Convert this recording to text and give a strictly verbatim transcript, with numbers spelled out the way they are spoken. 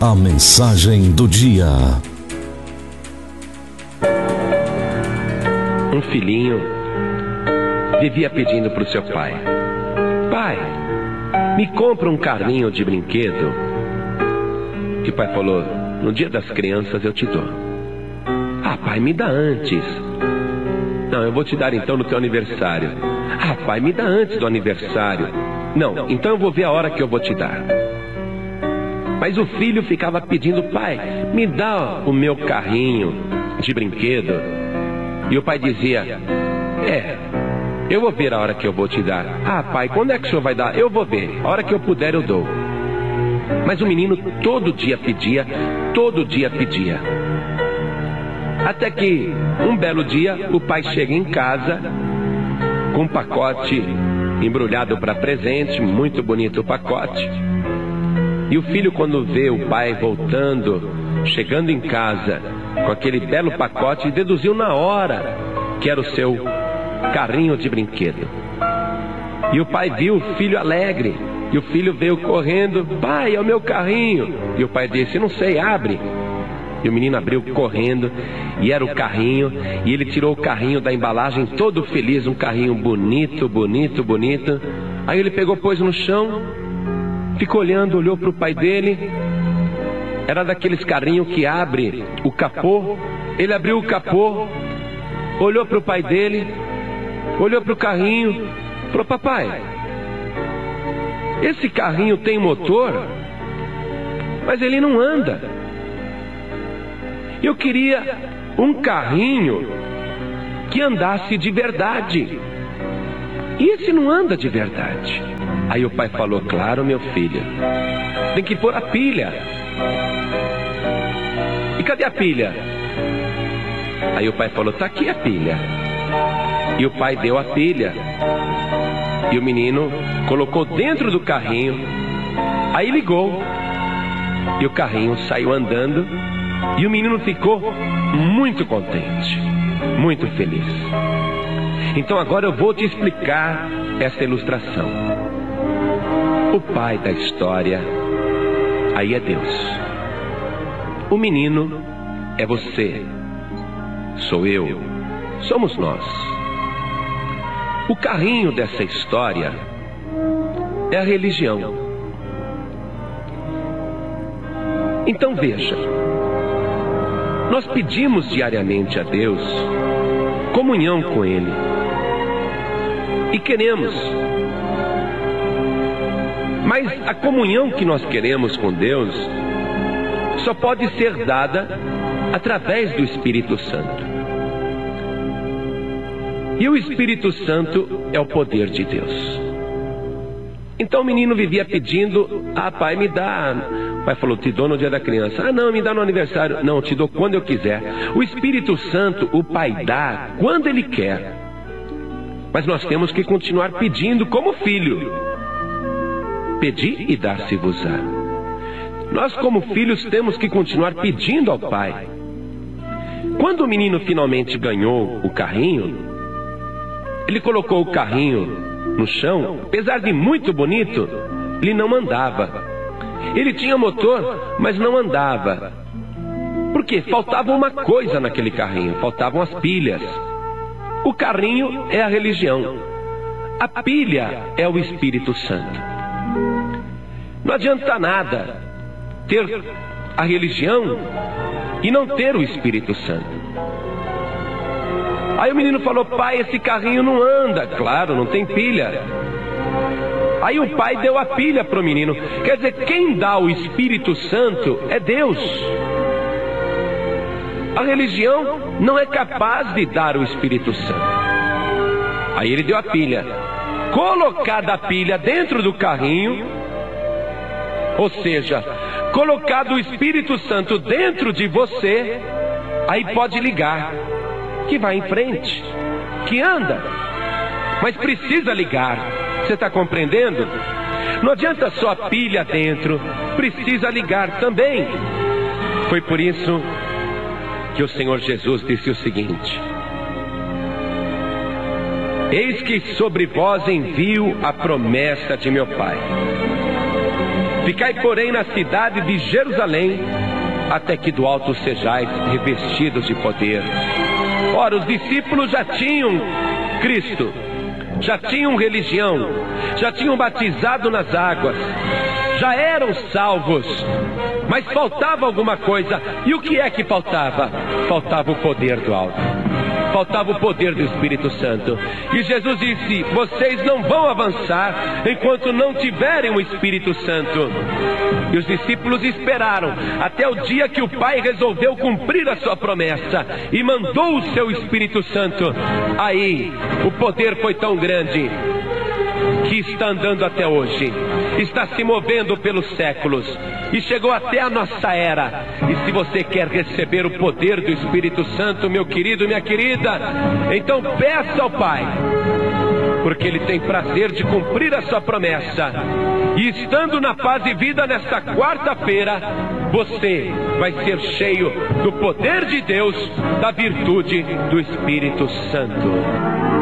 A mensagem do dia. Um filhinho vivia pedindo para o seu pai: pai, me compra um carrinho de brinquedo. E o pai falou: no dia das crianças eu te dou. Ah, pai, me dá antes. Não, eu vou te dar então no teu aniversário. Ah, pai, me dá antes do aniversário. Não, então eu vou ver a hora que eu vou te dar. Mas o filho ficava pedindo: pai, me dá o meu carrinho de brinquedo. E o pai dizia: é, eu vou ver a hora que eu vou te dar. Ah, pai, quando é que o senhor vai dar? Eu vou ver, a hora que eu puder eu dou. Mas o menino todo dia pedia, todo dia pedia. Até que um belo dia o pai chega em casa com um pacote embrulhado para presente, muito bonito o pacote. E o filho, quando vê o pai voltando, chegando em casa com aquele belo pacote, deduziu na hora que era o seu carrinho de brinquedo. E o pai viu o filho alegre, e o filho veio correndo: pai, é o meu carrinho. E o pai disse: não sei, abre. E o menino abriu correndo, e era o carrinho, e ele tirou o carrinho da embalagem todo feliz, um carrinho bonito, bonito, bonito. Aí ele pegou, pôs no chão, ficou olhando, olhou para o pai dele. Era daqueles carrinhos que abre o capô. Ele abriu o capô, olhou para o pai dele, olhou para o carrinho, falou: papai, esse carrinho tem motor, mas ele não anda. Eu queria um carrinho que andasse de verdade. E esse não anda de verdade. Aí o pai falou: claro, meu filho, tem que pôr a pilha. E cadê a pilha? Aí o pai falou: tá aqui a pilha. E o pai deu a pilha. E o menino colocou dentro do carrinho. Aí ligou. E o carrinho saiu andando. E o menino ficou muito contente, muito feliz. Então agora eu vou te explicar essa ilustração. O pai da história aí é Deus. O menino é você, sou eu, somos nós. O carrinho dessa história é a religião. Então veja, nós pedimos diariamente a Deus comunhão com Ele. E queremos. Mas a comunhão que nós queremos com Deus só pode ser dada através do Espírito Santo. E o Espírito Santo é o poder de Deus. Então o menino vivia pedindo: ah, pai, me dá. O pai falou: te dou no dia da criança. Ah, não, me dá no aniversário. Não, te dou quando eu quiser. O Espírito Santo, o pai dá quando ele quer. Mas nós temos que continuar pedindo como filho. Pedi e dar-se-vos-á. Nós como filhos temos que continuar pedindo ao pai. Quando o menino finalmente ganhou o carrinho, ele colocou o carrinho no chão. Apesar de muito bonito, ele não andava. Ele tinha motor, mas não andava. Por quê? Faltava uma coisa naquele carrinho, faltavam as pilhas. O carrinho é a religião. A pilha é o Espírito Santo. Não adianta nada ter a religião e não ter o Espírito Santo. Aí o menino falou: pai, esse carrinho não anda. Claro, não tem pilha. Aí o pai deu a pilha para o menino. Quer dizer, quem dá o Espírito Santo é Deus. A religião não é capaz de dar o Espírito Santo. Aí ele deu a pilha. Colocada a pilha dentro do carrinho, ou seja, colocado o Espírito Santo dentro de você, aí pode ligar, que vai em frente, que anda, mas precisa ligar. Você está compreendendo? Não adianta só a pilha dentro, precisa ligar também. Foi por isso que o Senhor Jesus disse o seguinte: eis que sobre vós envio a promessa de meu Pai. Ficai, porém, na cidade de Jerusalém, até que do alto sejais revestidos de poder. Ora, os discípulos já tinham Cristo, já tinham religião, já tinham batizado nas águas, já eram salvos, mas faltava alguma coisa. E o que é que faltava? Faltava o poder do alto, faltava o poder do Espírito Santo. E Jesus disse: vocês não vão avançar enquanto não tiverem o Espírito Santo. E os discípulos esperaram até o dia que o Pai resolveu cumprir a sua promessa e mandou o seu Espírito Santo. Aí o poder foi tão grande que está andando até hoje, está se movendo pelos séculos e chegou até a nossa era. E se você quer receber o poder do Espírito Santo, meu querido, minha querida, então peça ao Pai, porque Ele tem prazer de cumprir a sua promessa. E estando na paz e vida nesta quarta-feira, você vai ser cheio do poder de Deus, da virtude do Espírito Santo.